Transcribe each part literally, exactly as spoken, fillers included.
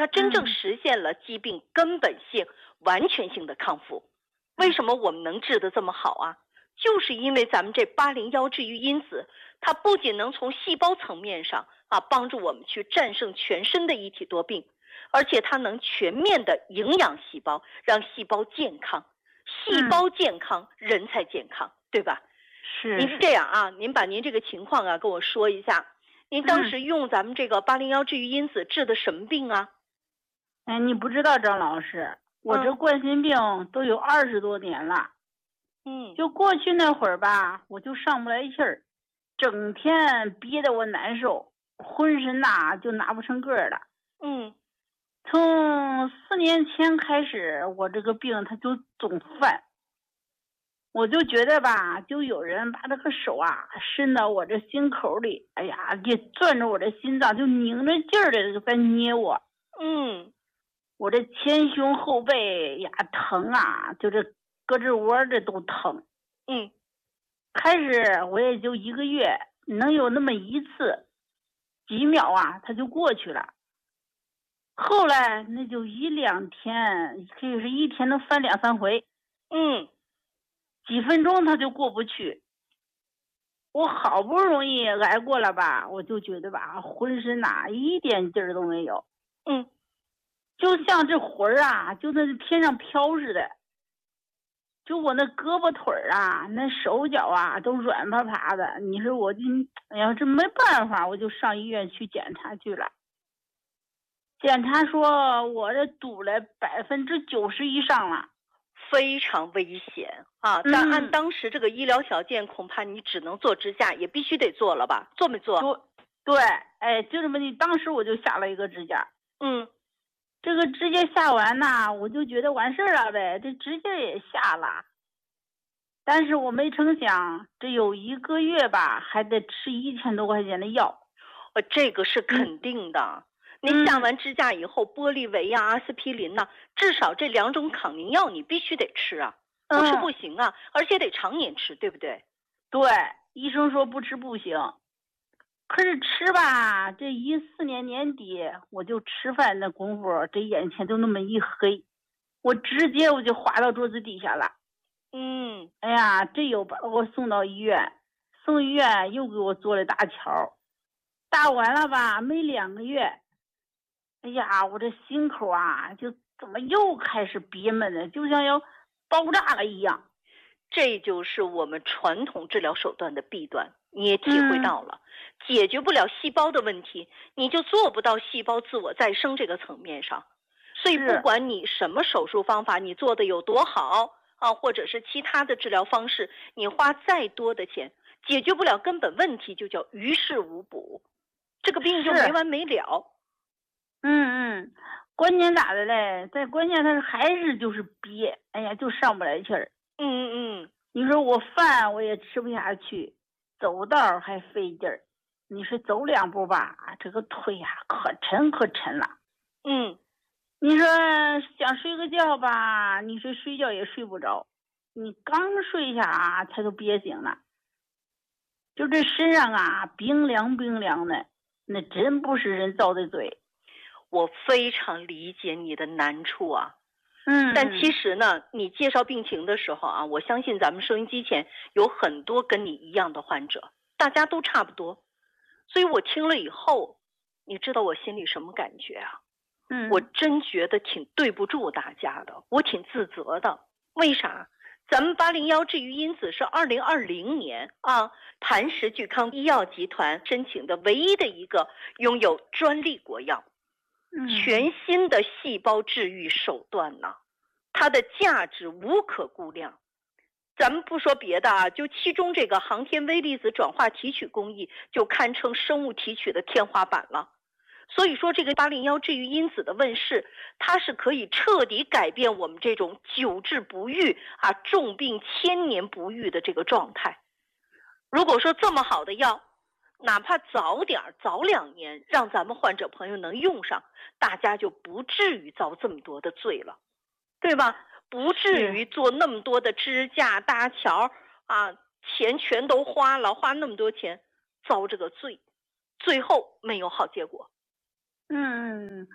它真正嗯实现了疾病根本性、完全性的康复。为什么我们能治得这么好啊？就是因为咱们这八零幺治愈因子，它不仅能从细胞层面上啊帮助我们去战胜全身的一体多病，而且它能全面的营养细胞，让细胞健康。细胞健康，嗯、人才健康，对吧？ 是。 您是这样啊，您把您这个情况啊跟我说一下。您当时用咱们这个八零幺治愈因子治的什么病啊？ 哎，你不知道张老师，我这冠心病都有二十多年了。 嗯， 就过去那会儿吧，我就上不来气儿，整天憋得我难受，浑身呐就拿不成个儿了。 嗯， 从四年前开始，我这个病它就总犯。我就觉得吧，就有人把这个手啊伸到我这心口里，哎呀，给攥着我这心脏，就拧着劲儿的在捏我。 嗯， 我这前胸后背呀疼啊，就这胳肢窝这都疼。 嗯， 开始我也就一个月能有那么一次，几秒啊，它就过去了。后来那就一两天，可以是一天能翻两三回。 嗯。 几分钟他就过不去，我好不容易挨过了吧，我就觉得吧，浑身呐一点劲儿都没有， 嗯， 就像这魂儿啊，就在天上飘似的。就我那胳膊腿儿啊，那手脚啊，都软趴趴的。你说我这，哎呀，这没办法，我就上医院去检查去了。检查说我这堵了百分之九十以上了。 非常危险啊！但按当时这个医疗条件，恐怕你只能做支架，也必须得做了吧？做没做？ 对，哎，就这么的。当时我就下了一个支架。 嗯， 这个支架下完呐，我就觉得完事儿了呗，这支架也下了。但是我没成想，这有一个月吧，还得吃一千多块钱的药。 呃，这个是肯定的。嗯你下完支架以后，玻利维呀、阿司匹林呐、啊，至少这两种抗凝药你必须得吃啊，不吃不行啊，嗯、而且得常年吃，对不对？ 对，医生说不吃不行。可是吃吧，这一四年年底我就吃饭的功夫，这眼前就那么一黑，我直接我就滑到桌子底下了。 嗯， 哎呀，这又把我送到医院，送医院又给我做了搭桥，搭完了吧，没两个月。哎呀，我这心口啊，就怎么又开始憋闷了，就像要爆炸了一样。 这就是我们传统治疗手段的弊端，你也体会到了，嗯、解决不了细胞的问题，你就做不到细胞自我再生这个层面上。所以不管你什么手术方法，你做的有多好啊，或者是其他的治疗方式，你花再多的钱，解决不了根本问题，就叫于事无补，这个病就没完没了。 嗯嗯，关键咋的嘞？再关键他还是就是憋，哎呀，就上不来气儿。 嗯嗯嗯， 你说我饭我也吃不下去，走道还费劲儿。你说走两步吧，这个腿呀、啊、可沉可沉了。 嗯， 你说想睡个觉吧，你说睡觉也睡不着，你刚睡下啊，他就憋醒了。就这身上啊，冰凉冰凉的，那真不是人造的嘴。 我非常理解你的难处啊， 嗯， 但其实呢，你介绍病情的时候啊，我相信咱们收音机前有很多跟你一样的患者，大家都差不多，所以我听了以后，你知道我心里什么感觉啊？ 嗯， 我真觉得挺对不住大家的，我挺自责的。为啥？咱们八零幺治愈因子是二零二零年啊，磐石聚康医药集团申请的唯一的一个拥有专利国药。全新的细胞治愈手段呢，它的价值无可估量。咱们不说别的啊，就其中这个航天微粒子转化提取工艺就堪称生物提取的天花板了。所以说这个八零幺治愈因子的问世，它是可以彻底改变我们这种久治不愈啊、重病千年不愈的这个状态。如果说这么好的药，哪怕早点早两年让咱们患者朋友能用上，大家就不至于遭这么多的罪了，对吧？不至于做那么多的支架搭桥啊，钱全都花了，花那么多钱遭这个罪，最后没有好结果。 嗯，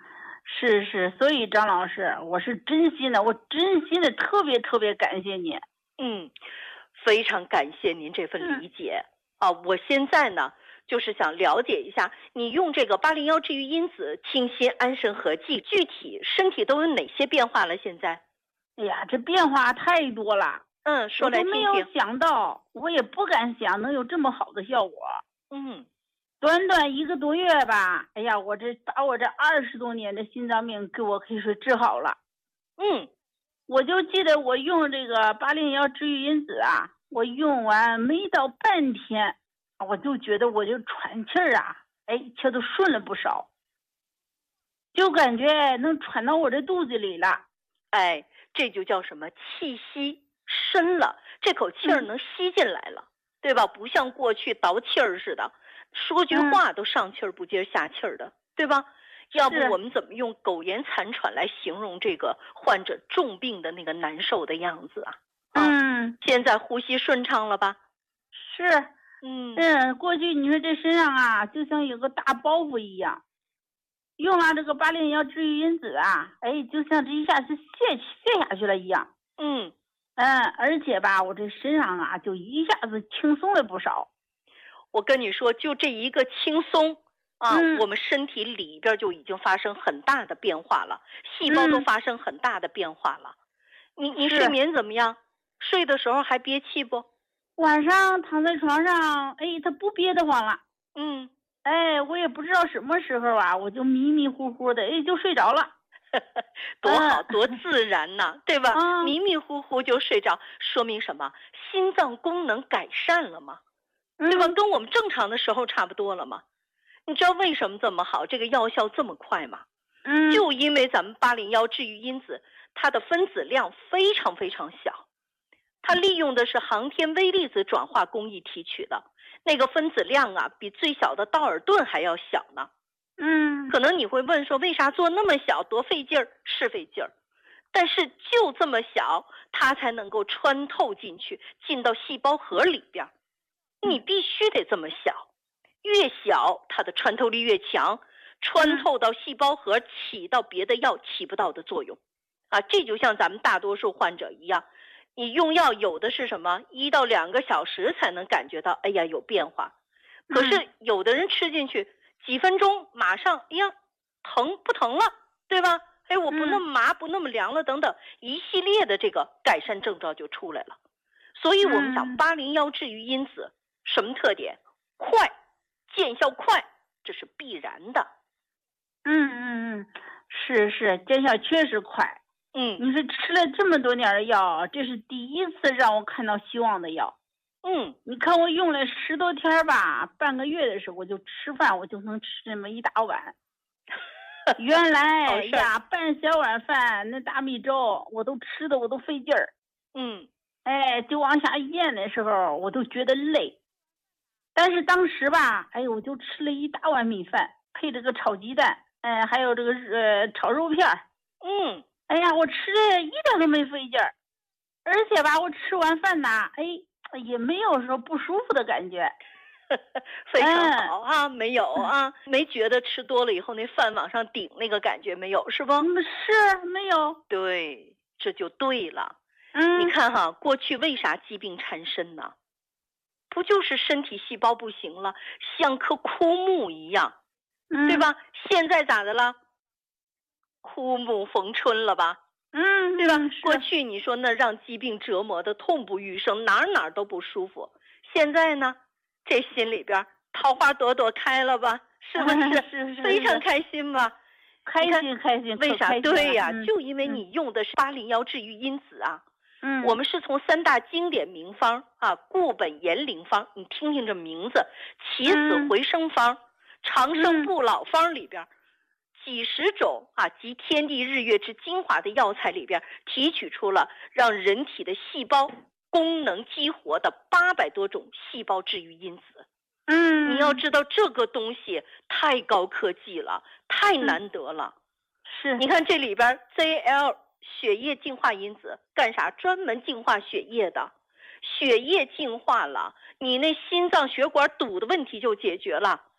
是是，所以张老师，我是真心的，我真心的特别特别感谢你。 嗯，非常感谢您这份理解、嗯、啊！我现在呢，就是想了解一下，你用这个八零幺治愈因子清心安神合剂，具体身体都有哪些变化了？现在？ 哎呀，这变化太多了。 嗯，说来听听。 我都没有想到，我也不敢想能有这么好的效果。 嗯。 短短一个多月吧，哎呀，我这把我这二十多年的心脏病给我可以说治好了。 嗯， 我就记得我用这个八零幺治愈因子啊，我用完没到半天，我就觉得我就喘气儿啊，哎，气都顺了不少，就感觉能喘到我这肚子里了。 哎，这就叫什么？气息深了，这口气儿能吸进来了、嗯、对吧？不像过去倒气儿似的。说句话都上气儿不接下气儿的、嗯、对吧？要不我们怎么用苟延残喘来形容这个患者重病的那个难受的样子啊？ 嗯， 啊，现在呼吸顺畅了吧？ 是，嗯嗯，过去你说这身上啊，就像有个大包袱一样，用了这个八零幺治愈因子啊，哎，就像这一下子卸卸下去了一样。 嗯嗯，而且吧，我这身上啊，就一下子轻松了不少。 我跟你说，就这一个轻松啊、 嗯， 我们身体里边就已经发生很大的变化了，细胞都发生很大的变化了。嗯、你你睡眠怎么样？睡的时候还憋气不？ 晚上躺在床上，哎，它不憋得慌了。 嗯， 哎，我也不知道什么时候啊，我就迷迷糊糊的，哎，就睡着了。 多好，多自然呐、啊，对吧、 嗯？ 迷迷糊糊就睡着，说明什么？心脏功能改善了吗？对吧？跟我们正常的时候差不多了嘛。你知道为什么这么好？这个药效这么快吗？ 嗯， 就因为咱们八零幺治愈因子，它的分子量非常非常小，它利用的是航天微粒子转化工艺提取的，那个分子量啊，比最小的道尔顿还要小呢。 嗯， 可能你会问说，为啥做那么小，多费劲儿？是费劲儿，但是就这么小，它才能够穿透进去，进到细胞核里边。你必须得这么小，越小它的穿透力越强，穿透到细胞核，起到别的药起不到的作用啊！这就像咱们大多数患者一样，你用药有的是什么一到两个小时才能感觉到哎呀有变化，可是有的人吃进去几分钟马上哎呀疼不疼了，对吧？哎，我不那么麻，不那么凉了等等，一系列的这个改善症状就出来了。所以我们讲八零幺治愈因子什么特点？快，见效快，这是必然的。 嗯嗯嗯，是是，见效确实快。 嗯， 你说吃了这么多年的药，这是第一次让我看到希望的药。 嗯， 你看我用了十多天吧，半个月的时候我就吃饭，我就能吃这么一大碗。原来呀，半小碗饭那大米粥，我都吃的我都费劲儿。 嗯。 哎，就往下咽的时候，我都觉得累。但是当时吧，哎呦，我就吃了一大碗米饭，配着个炒鸡蛋，哎，还有这个呃炒肉片。 嗯， 哎呀，我吃的一点都没费劲儿，而且吧，我吃完饭呐，哎，也没有说不舒服的感觉。 非常好啊，嗯、没有啊，没觉得吃多了以后那饭往上顶那个感觉没有，是不？ 嗯，是没有。 对，这就对了。 嗯， 你看哈，过去为啥疾病缠身呢？不就是身体细胞不行了，像棵枯木一样， 嗯、 对吧？现在咋的了？枯木逢春了吧？ 嗯， 对吧？过去你说那让疾病折磨的痛不欲生，哪儿哪儿都不舒服。现在呢，这心里边桃花朵朵开了吧？是不是？ 是是非常开心吧？ 开心开心。 为啥？对呀、 嗯， 就因为你用的是八零幺治愈因子啊。 嗯， 我们是从三大经典名方啊，固本延龄方，你听听这名字，起死回生方、嗯、长生不老方里边，几十种啊集天地日月之精华的药材里边，提取出了让人体的细胞功能激活的八百多种细胞治愈因子。 嗯， 你要知道这个东西太高科技了，太难得了。 嗯、是， 你看这里边 Z L。血液净化因子干啥？专门净化血液的，血液净化了，你那心脏血管堵的问题就解决了，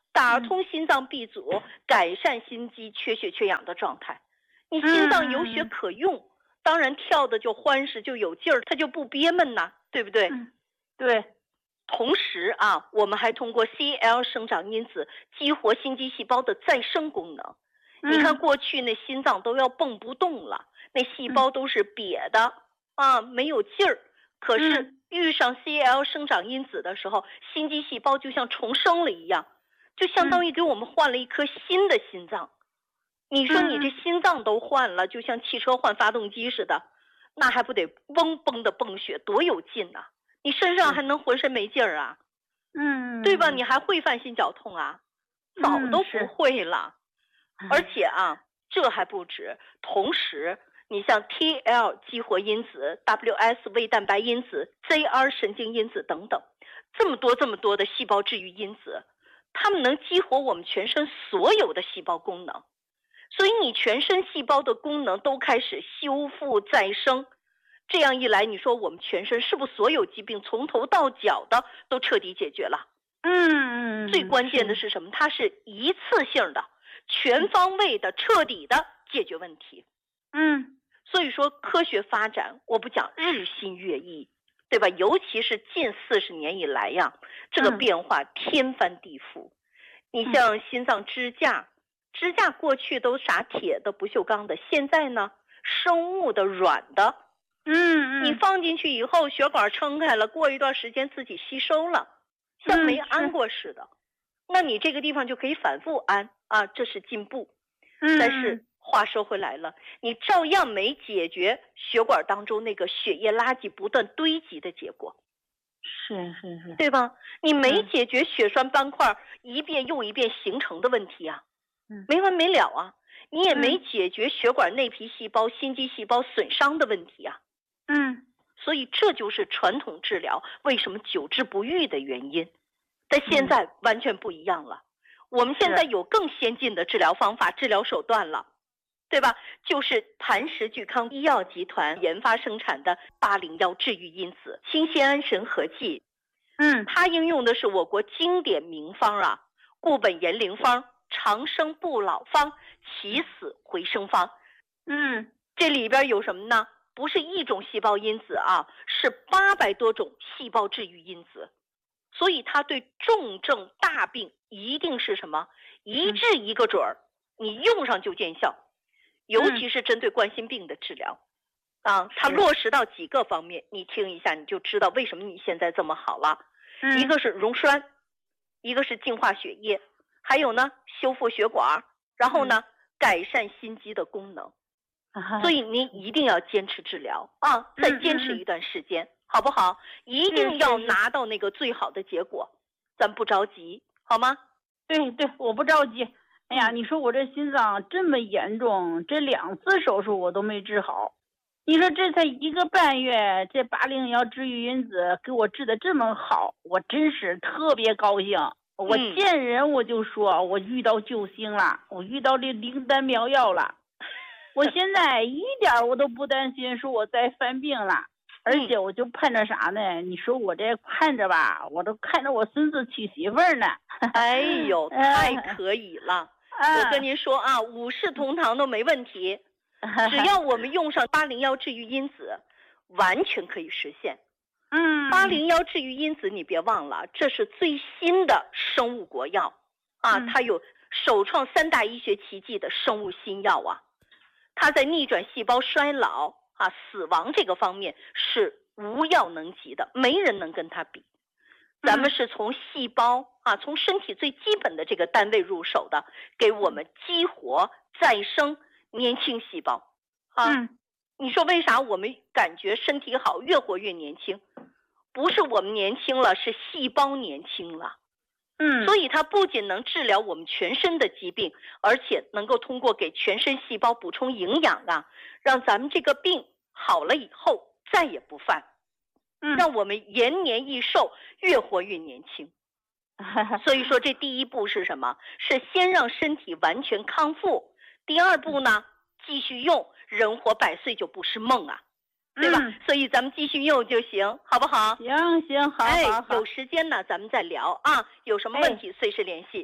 打通心脏闭阻，改善心肌缺血缺氧的状态。你心脏有血可用，嗯、当然跳的就欢实就有劲儿，它就不憋闷呐，对不对？ 嗯、对。 同时啊，我们还通过 C L 生长因子激活心肌细胞的再生功能。 嗯、 你看过去那心脏都要蹦不动了，那细胞都是瘪的、嗯、啊，没有劲儿。可是遇上 C L 生长因子的时候，心肌细胞就像重生了一样，就相当于给我们换了一颗新的心脏。你说你这心脏都换了，就像汽车换发动机似的，那还不得嗡嘣的蹦血，多有劲啊！你身上还能浑身没劲儿啊？ 嗯， 对吧？你还会犯心绞痛啊？早都不会了。嗯、而且啊，这还不止，同时你像 T L 激活因子、W S 胃蛋白因子、Z R 神经因子等等，这么多这么多的细胞治愈因子，它们能激活我们全身所有的细胞功能。所以你全身细胞的功能都开始修复再生，这样一来，你说我们全身是不是所有疾病从头到脚的都彻底解决了？ 嗯， 最关键的是什么？它是一次性的、全方位的、彻底的解决问题。 嗯， 所以说科学发展，我不讲日新月异，对吧？尤其是近四十年以来呀，这个变化天翻地覆。你像心脏支架。支架过去都啥铁的、不锈钢的，现在呢，生物的、软的， 嗯嗯， 你放进去以后，血管撑开了，过一段时间自己吸收了，像没安过似的。嗯、那你这个地方就可以反复安啊，这是进步。 嗯， 但是话说回来了，你照样没解决血管当中那个血液垃圾不断堆积的结果。 是是是， 对吧？你没解决血栓斑块一遍又一遍形成的问题啊。没完没了啊！你也没解决血管内皮细胞、心肌细胞损伤的问题啊。 嗯， 所以这就是传统治疗为什么久治不愈的原因。但现在完全不一样了，我们现在有更先进的治疗方法、治疗手段了，对吧？就是磐石聚康医药集团研发生产的八零幺治愈因子清酰胺神合剂。 嗯， 它应用的是我国经典名方啊，固本延龄方、长生不老方、起死回生方。 嗯， 这里边有什么呢？不是一种细胞因子啊，是八百多种细胞治愈因子。所以它对重症大病一定是什么？一治一个准儿，你用上就见效。尤其是针对冠心病的治疗啊，它落实到几个方面，你听一下你就知道为什么你现在这么好了。一个是溶栓，一个是净化血液，还有呢，修复血管，然后呢，改善心肌的功能。所以您一定要坚持治疗啊，再坚持一段时间，嗯嗯好不好？一定要拿到那个最好的结果，咱不着急，好吗？ 对对，我不着急。哎呀，你说我这心脏这么严重，这两次手术我都没治好。你说这才一个半月，这八零幺治愈因子给我治的这么好，我真是特别高兴。我见人我就说，我遇到救星了，我遇到这灵丹妙药了。我现在一点我都不担心说我再犯病了，而且我就盼着啥呢？你说我这盼着吧，我都看着我孙子娶媳妇儿呢。 哎呦，太可以了！我跟您说啊，五世同堂都没问题，只要我们用上八零幺治愈因子，完全可以实现。 嗯， 八零幺治愈因子你别忘了，这是最新的生物国药啊，它有首创三大医学奇迹的生物新药啊。它在逆转细胞衰老啊、死亡这个方面是无药能及的，没人能跟它比。咱们是从细胞啊，从身体最基本的这个单位入手的，给我们激活、再生年轻细胞啊。 嗯， 你说为啥我们感觉身体好，越活越年轻？不是我们年轻了，是细胞年轻了。 嗯， 所以它不仅能治疗我们全身的疾病，而且能够通过给全身细胞补充营养啊，让咱们这个病好了以后再也不犯， 嗯， 让我们延年益寿，越活越年轻。所以说这第一步是什么？是先让身体完全康复。第二步呢，继续用，人活百岁就不是梦啊。对吧、嗯？所以咱们继续用就行，好不好？ 行行，好， 哎， 好，好。 有时间呢，咱们再聊啊。有什么问题、哎、随时联系。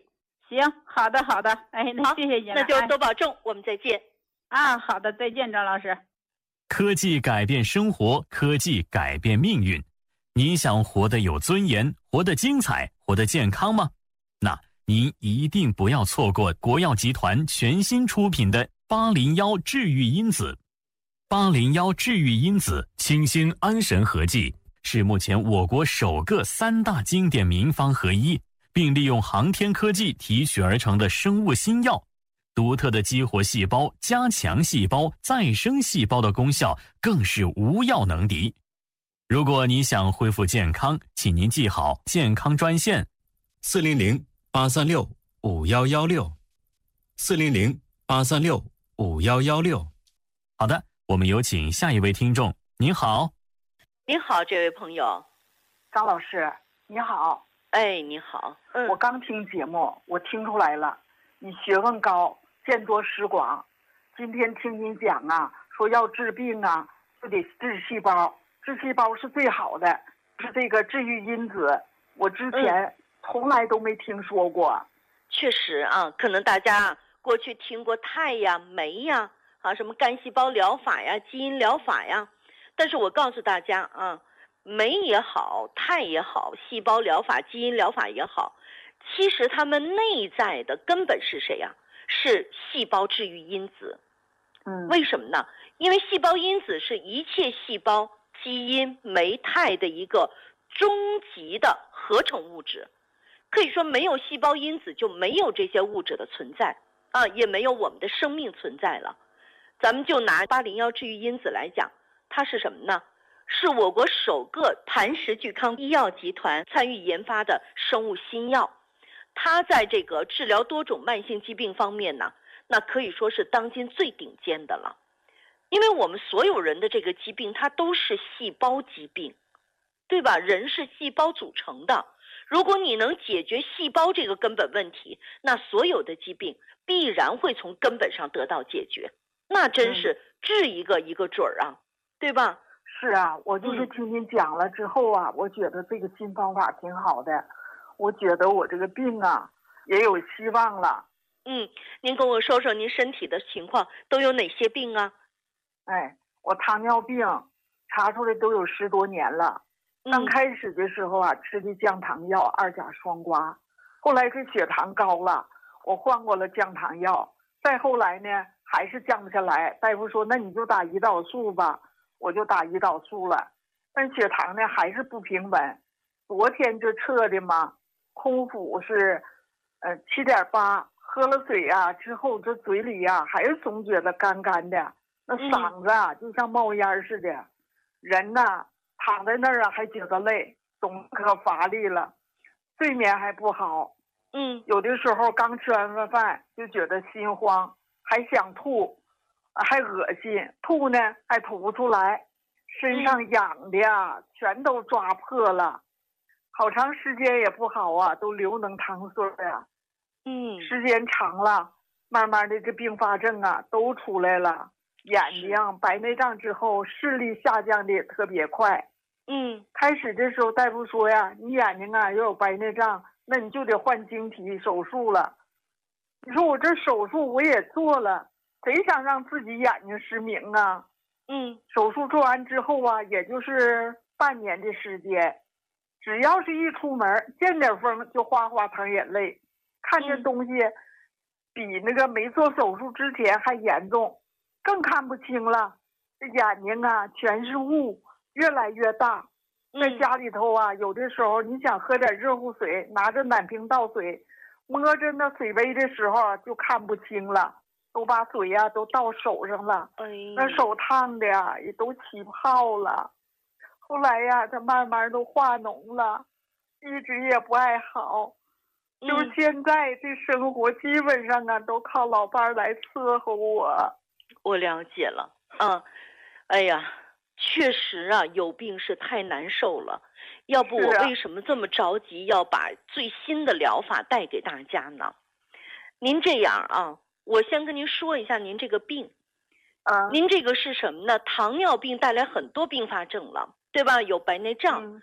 行，好的好的，哎，那谢谢你了， 那就多保重，哎、我们再见。 啊，好的，再见，张老师。 科技改变生活，科技改变命运。你想活得有尊严，活得精彩，活得健康吗？那您一定不要错过国药集团全新出品的八零幺治愈因子。八零幺治愈因子清新安神合剂，是目前我国首个三大经典名方合一，并利用航天科技提取而成的生物新药。独特的激活细胞、加强细胞、再生细胞的功效更是无药能敌。如果你想恢复健康，请您记好健康专线：四零零八三六五幺幺六，四零零八三六五幺幺六。好的，我们有请下一位听众。您好。 您好，这位朋友。 张老师，你好。 哎，你好。 嗯，我刚听节目，我听出来了，你学问高，见多识广。今天听你讲啊，说要治病啊，就得治细胞，治细胞是最好的，是这个治愈因子。我之前从来都没听说过。 嗯、确实啊，可能大家过去听过钛呀、酶呀，啊，什么干细胞疗法呀、基因疗法呀。但是我告诉大家啊，酶也好，钛也好，细胞疗法、基因疗法也好，其实它们内在的根本是谁呀？是细胞治愈因子。 嗯， 为什么呢？因为细胞因子是一切细胞基因酶钛的一个终极的合成物质，可以说没有细胞因子就没有这些物质的存在啊，也没有我们的生命存在了。咱们就拿八零幺治愈因子来讲，它是什么呢？是我国首个磐石聚康医药集团参与研发的生物新药。它在这个治疗多种慢性疾病方面呢，那可以说是当今最顶尖的了。因为我们所有人的这个疾病，它都是细胞疾病，对吧？人是细胞组成的。如果你能解决细胞这个根本问题，那所有的疾病必然会从根本上得到解决。那真是治一个一个准儿啊，对吧？ 是啊，我就是听您讲了之后啊，嗯、我觉得这个新方法挺好的。我觉得我这个病啊也有希望了。 嗯，您跟我说说您身体的情况，都有哪些病啊？ 哎，我糖尿病查出来都有十多年了。刚开始的时候啊，吃的降糖药二甲双胍，后来这血糖高了，我换过了降糖药，再后来呢还是降不下来。大夫说那你就打胰岛素吧，我就打胰岛素了，但血糖呢还是不平稳。昨天这测的嘛，空腹是呃七点八，喝了水啊之后，这嘴里呀、啊、还是总觉得干干的，那嗓子啊、嗯、就像冒烟似的。人呐躺在那儿啊还觉得累，总可乏力了，睡眠还不好。 嗯， 有的时候刚吃完饭就觉得心慌，还想吐，还恶心，吐呢还吐不出来，身上痒的呀、嗯、全都抓破了，好长时间也不好啊，都流脓淌水啊。 嗯， 时间长了，慢慢的这并发症啊都出来了，眼睛白内障之后视力下降的也特别快。 嗯， 开始的时候大夫说呀，你眼睛啊要有白内障，那你就得换晶体手术了。你说我这手术我也做了，谁想让自己眼睛失明啊？ 嗯， 手术做完之后啊，也就是半年的时间，只要是一出门见点风就哗哗淌眼泪，看见东西比那个没做手术之前还严重，更看不清了，这眼睛啊全是雾，越来越大。在家里头啊，有的时候你想喝点热乎水，拿着暖瓶倒水，摸着那水杯的时候就看不清了，都把水呀、啊、都倒手上了， 哎， 那手烫的呀也都起泡了。后来呀，它慢慢都化脓了，一直也不爱好。就是现在这生活基本上啊都靠老伴儿来伺候我。 我了解了，嗯，哎呀。确实啊，有病是太难受了，要不我为什么这么着急要把最新的疗法带给大家呢？您这样啊，我先跟您说一下您这个病， 啊， 您这个是什么呢？糖尿病带来很多并发症了，对吧？有白内障， 嗯、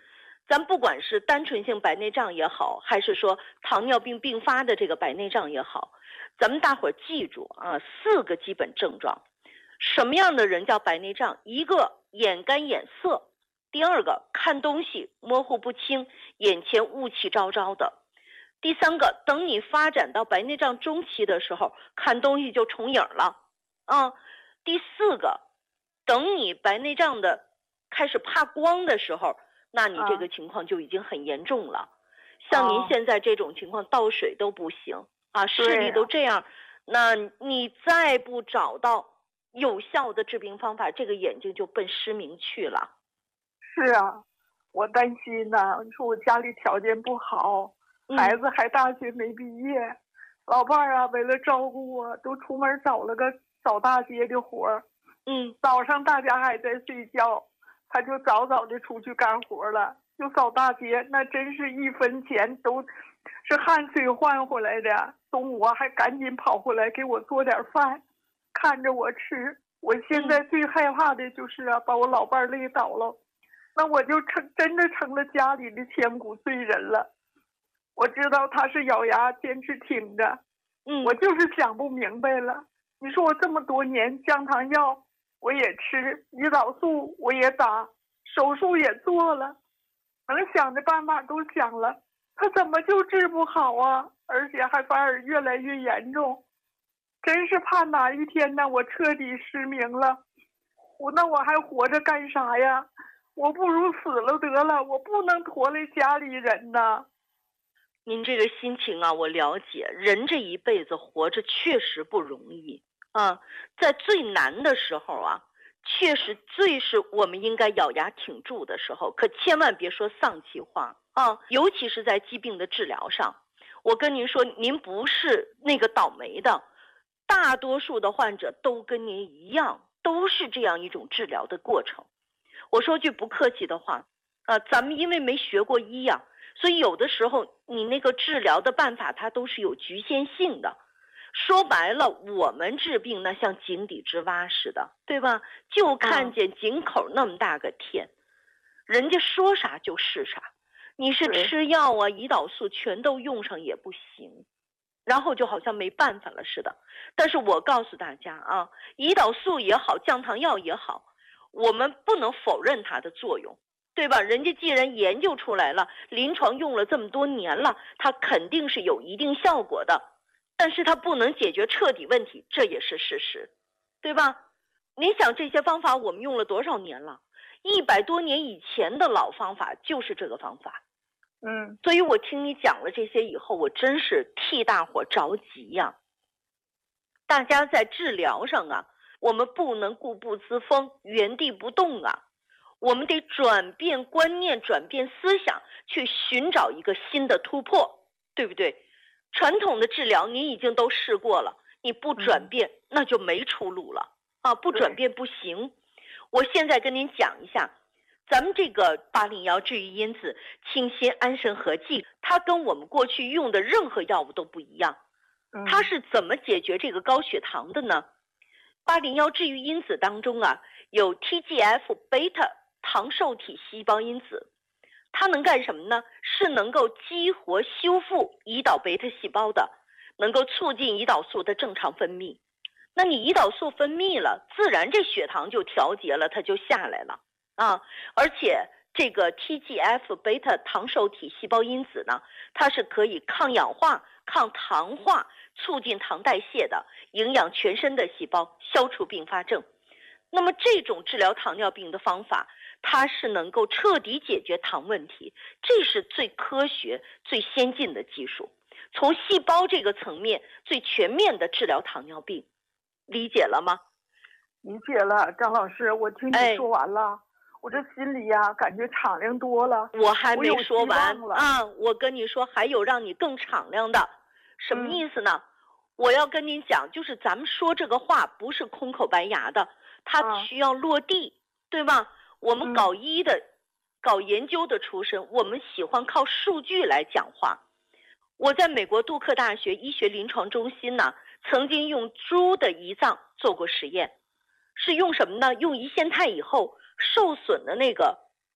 咱不管是单纯性白内障也好，还是说糖尿病并发的这个白内障也好，咱们大伙儿记住啊，四个基本症状。什么样的人叫白内障？一个眼干眼涩，第二个看东西模糊不清，眼前雾气昭昭的，第三个等你发展到白内障中期的时候，看东西就重影了啊。第四个，等你白内障的开始怕光的时候，那你这个情况就已经很严重了。像您现在这种情况，倒水都不行啊，视力都这样，那你再不找到有效的治病方法，这个眼睛就奔失明去了。 是啊，我担心呢。你说我家里条件不好，孩子还大学没毕业，嗯、老伴儿啊，为了照顾我，都出门找了个扫大街的活儿。嗯，早上大家还在睡觉，他就早早的出去干活了，就扫大街，那真是一分钱都是汗水换回来的。中午还赶紧跑回来给我做点饭，看着我吃。我现在最害怕的就是啊，把我老伴儿累倒了。那我就成真的成了家里的千古罪人了。我知道他是咬牙坚持挺着，嗯，我就是想不明白了。你说我这么多年降糖药我也吃，胰岛素我也打，手术也做了，能想的办法都想了，他怎么就治不好啊？而且还反而越来越严重。真是怕哪一天呢，我彻底失明了，我那我还活着干啥呀？我不如死了得了，我不能拖累家里人呐。您这个心情啊，我了解。人这一辈子活着确实不容易啊，在最难的时候啊，确实最是我们应该咬牙挺住的时候，可千万别说丧气话啊！尤其是在疾病的治疗上，我跟您说，您不是那个倒霉的，大多数的患者都跟您一样，都是这样一种治疗的过程。我说句不客气的话，啊，咱们因为没学过医呀、啊，所以有的时候你那个治疗的办法它都是有局限性的。说白了，我们治病那像井底之蛙似的，对吧？就看见井口那么大个天，嗯、人家说啥就是啥。你是吃药啊，胰岛素全都用上也不行，然后就好像没办法了似的。但是我告诉大家啊，胰岛素也好，降糖药也好，我们不能否认它的作用，对吧？人家既然研究出来了，临床用了这么多年了，它肯定是有一定效果的，但是它不能解决彻底问题，这也是事实，对吧？你想这些方法我们用了多少年了？一百多年以前的老方法就是这个方法。嗯，所以我听你讲了这些以后，我真是替大伙着急呀。大家在治疗上啊，我们不能固步自封，原地不动啊，我们得转变观念，转变思想，去寻找一个新的突破，对不对？传统的治疗你已经都试过了，你不转变、嗯、那就没出路了啊！不转变不行。我现在跟您讲一下，咱们这个八零幺治愈因子清心安神合剂，它跟我们过去用的任何药物都不一样。它是怎么解决这个高血糖的呢？八零幺治愈因子当中啊，有 T G F 贝塔糖受体细胞因子，它能干什么呢？是能够激活修复胰岛贝塔细胞的，能够促进胰岛素的正常分泌。那你胰岛素分泌了，自然这血糖就调节了，它就下来了啊！而且这个 T G F 贝塔糖受体细胞因子呢，它是可以抗氧化、抗糖化，促进糖代谢的，营养全身的细胞，消除并发症。那么这种治疗糖尿病的方法，它是能够彻底解决糖问题，这是最科学、最先进的技术，从细胞这个层面最全面的治疗糖尿病，理解了吗？理解了，张老师，我听你说完了，哎、我这心里呀、啊、感觉敞亮多了。我还没说完啊，我跟你说还有让你更敞亮的，什么意思呢？嗯、我要跟您讲，就是咱们说这个话不是空口白牙的。它需要落地、啊、对吧？我们搞医的、嗯、搞研究的出身，我们喜欢靠数据来讲话。我在美国杜克大学医学临床中心呢，曾经用猪的胰脏做过实验，是用什么呢？用胰腺肽以后受损的那个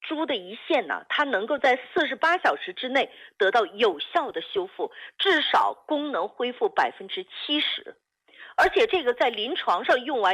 猪的胰腺呢，它能够在四十八小时之内得到有效的修复，至少功能恢复百分之七十，而且这个在临床上用完